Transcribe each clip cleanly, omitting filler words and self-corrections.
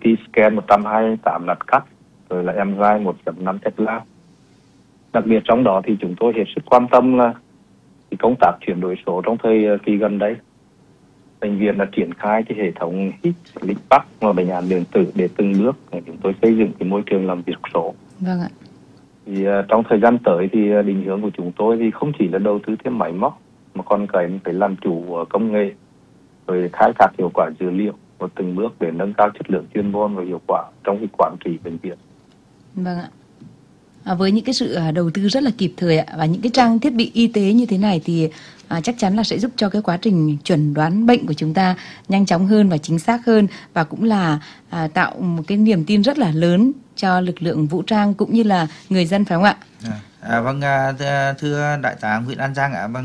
CT scan 128 lát cắt, rồi là MRI 1.5 Tesla. Đặc biệt trong đó thì chúng tôi hết sức quan tâm là cái công tác chuyển đổi số trong thời kỳ gần đây. Bệnh viện đã triển khai cái hệ thống HIT, LICPAC và bệnh án điện tử để từng bước chúng tôi xây dựng cái môi trường làm việc số. Vâng ạ. Thì trong thời gian tới thì định hướng của chúng tôi thì không chỉ là đầu tư thêm máy móc mà còn phải làm chủ công nghệ, rồi khai thác hiệu quả dữ liệu và từng bước để nâng cao chất lượng chuyên môn và hiệu quả trong cái quản trị bệnh viện. Vâng ạ. Với những cái sự đầu tư rất là kịp thời ạ, và những cái trang thiết bị y tế như thế này thì chắc chắn là sẽ giúp cho cái quá trình chẩn đoán bệnh của chúng ta nhanh chóng hơn và chính xác hơn, và cũng là tạo một cái niềm tin rất là lớn cho lực lượng vũ trang cũng như là người dân, phải không ạ? Vâng, thưa Đại tá Nguyễn An Giang ạ,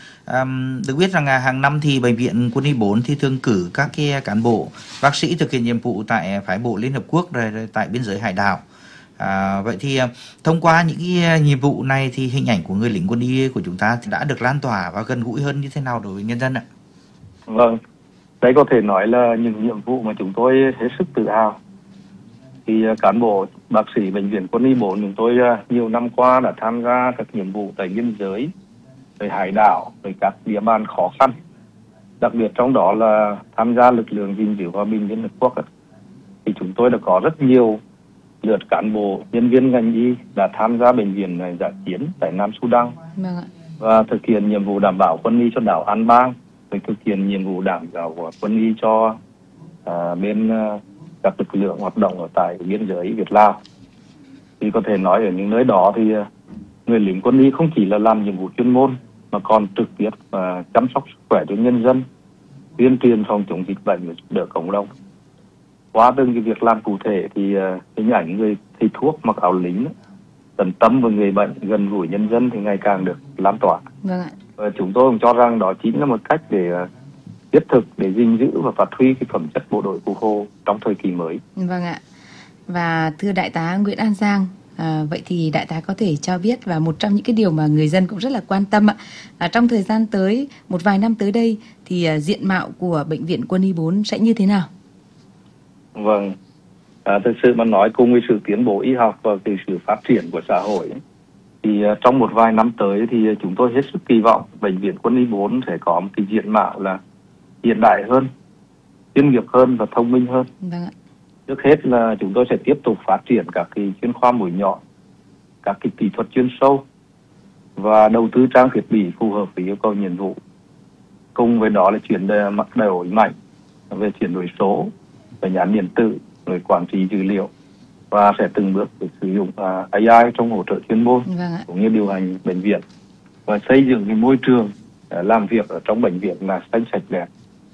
được biết rằng hàng năm thì Bệnh viện Quân y 4 thì thường cử các cái cán bộ, bác sĩ thực hiện nhiệm vụ tại phái bộ Liên Hợp Quốc rồi tại biên giới hải đảo. Vậy thì thông qua những cái nhiệm vụ này thì hình ảnh của người lính quân y của chúng ta thì đã được lan tỏa và gần gũi hơn như thế nào đối với nhân dân ạ? Vâng, đây có thể nói là những nhiệm vụ mà chúng tôi hết sức tự hào. Thì cán bộ bác sĩ Bệnh viện Quân y 4 chúng tôi nhiều năm qua đã tham gia các nhiệm vụ tại biên giới, rồi hải đảo, rồi các địa bàn khó khăn. Đặc biệt trong đó là tham gia lực lượng gìn giữ hòa bình Liên Hợp Quốc. Thì chúng tôi đã có rất nhiều lượt cán bộ, nhân viên ngành y đã tham gia bệnh viện này dã chiến tại Nam Sudan và thực hiện nhiệm vụ đảm bảo quân y cho đảo An Bang, rồi thực hiện nhiệm vụ đảm bảo của quân y cho bên các lực lượng hoạt động ở tại biên giới Việt Lào. Thì có thể nói ở những nơi đó thì người lính quân y không chỉ là làm nhiệm vụ chuyên môn mà còn trực tiếp chăm sóc sức khỏe cho nhân dân, tuyên truyền phòng chống dịch bệnh và giúp đỡ cộng đồng. Qua từng cái việc làm cụ thể thì hình ảnh người thầy thuốc mặc áo lính tận tâm với người bệnh, gần gũi nhân dân thì ngày càng được lan tỏa. Vâng ạ. Và chúng tôi cũng cho rằng đó chính là một cách để thiết thực để gìn giữ và phát huy cái phẩm chất bộ đội Cụ Hồ trong thời kỳ mới. Vâng ạ. Và thưa Đại tá Nguyễn An Giang, vậy thì Đại tá có thể cho biết, và một trong những cái điều mà người dân cũng rất là quan tâm trong thời gian tới, một vài năm tới đây thì diện mạo của Bệnh viện Quân y 4 sẽ như thế nào? Vâng, thực sự mà nói cùng với sự tiến bộ y học và cái sự phát triển của xã hội thì trong một vài năm tới thì chúng tôi hết sức kỳ vọng Bệnh viện Quân y 4 sẽ có một cái diện mạo là hiện đại hơn, chuyên nghiệp hơn và thông minh hơn. Vâng ạ. Trước hết là chúng tôi sẽ tiếp tục phát triển các cái chuyên khoa mũi nhọn, các cái kỹ thuật chuyên sâu và đầu tư trang thiết bị phù hợp với yêu cầu nhiệm vụ. Cùng với đó là chuyển đổi mạnh về chuyển đổi số, bệnh án điện tử, rồi quản trị dữ liệu, và sẽ từng bước sử dụng AI trong hỗ trợ chuyên môn cũng như điều hành bệnh viện, và xây dựng cái môi trường làm việc ở trong bệnh viện là xanh sạch đẹp.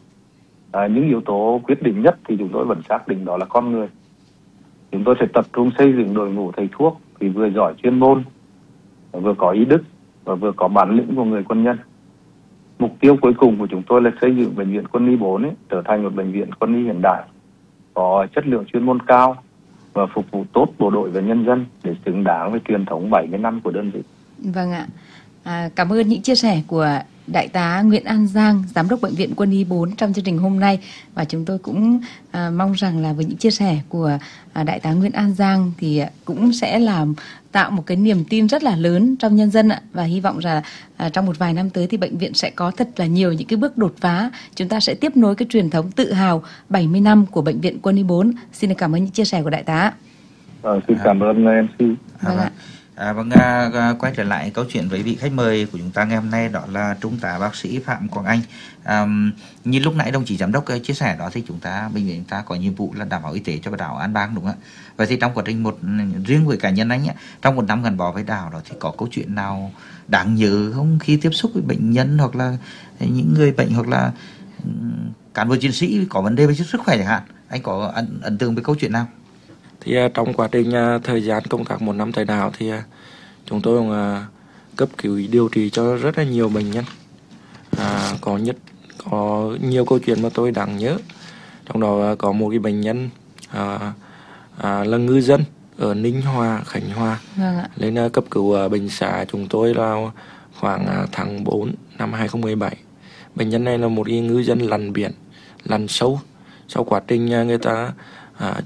Những yếu tố quyết định nhất thì chúng tôi vẫn xác định đó là con người. Chúng tôi sẽ tập trung xây dựng đội ngũ thầy thuốc thì vừa giỏi chuyên môn, vừa có ý đức và vừa có bản lĩnh của người quân nhân. Mục tiêu cuối cùng của chúng tôi là xây dựng Bệnh viện Quân y 4 trở thành một bệnh viện quân y hiện đại, có chất lượng chuyên môn cao và phục vụ tốt bộ đội và nhân dân để xứng đáng với truyền thống 70 năm của đơn vị. Vâng ạ. Cảm ơn những chia sẻ của Đại tá Nguyễn An Giang, Giám đốc Bệnh viện Quân y 4 trong chương trình hôm nay. Và chúng tôi cũng mong rằng là với những chia sẻ của Đại tá Nguyễn An Giang thì cũng sẽ làm tạo một cái niềm tin rất là lớn trong nhân dân ạ. Và hy vọng là trong một vài năm tới thì bệnh viện sẽ có thật là nhiều những cái bước đột phá. Chúng ta sẽ tiếp nối cái truyền thống tự hào 70 năm của Bệnh viện Quân y 4. Xin cảm ơn những chia sẻ của Đại tá. Xin cảm ơn MC. Vâng ạ. Quay trở lại câu chuyện với vị khách mời của chúng ta ngày hôm nay, đó là Trung tá bác sĩ Phạm Quang Anh. Như lúc nãy đồng chí giám đốc chia sẻ đó thì bệnh viện chúng ta có nhiệm vụ là đảm bảo y tế cho đảo An Bang, đúng không ạ? Vậy thì trong quá trình riêng với cá nhân anh trong một năm gắn bó với đảo đó thì có câu chuyện nào đáng nhớ không khi tiếp xúc với bệnh nhân hoặc là những người bệnh hoặc là cán bộ chiến sĩ có vấn đề về sức khỏe chẳng hạn? Anh có ấn tượng với câu chuyện nào? Thì trong quá trình thời gian công tác một năm tại đảo thì chúng tôi cũng cấp cứu điều trị cho rất là nhiều bệnh nhân. Có nhiều câu chuyện mà tôi đáng nhớ. Trong đó có một cái bệnh nhân là ngư dân ở Ninh Hòa, Khánh Hòa. Lên cấp cứu ở bệnh xã chúng tôi là khoảng tháng 4 năm 2017. Bệnh nhân này là một cái ngư dân lặn biển, lặn sâu. Sau quá trình người ta